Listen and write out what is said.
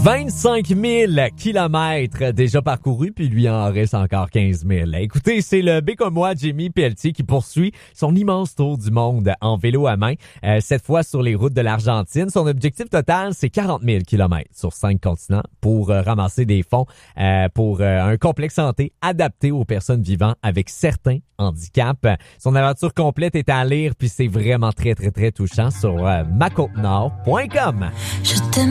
25 000 kilomètres déjà parcourus, puis lui en reste encore 15 000. Écoutez, c'est le Bécomois Jamie Pelletier qui poursuit son immense tour du monde en vélo à main, cette fois sur les routes de l'Argentine. Son objectif total, c'est 40 000 kilomètres sur 5 continents pour ramasser des fonds pour un complexe santé adapté aux personnes vivant avec certains handicaps. Son aventure complète est à lire, puis c'est vraiment très, très, très touchant sur macotenord.com. Je t'aime.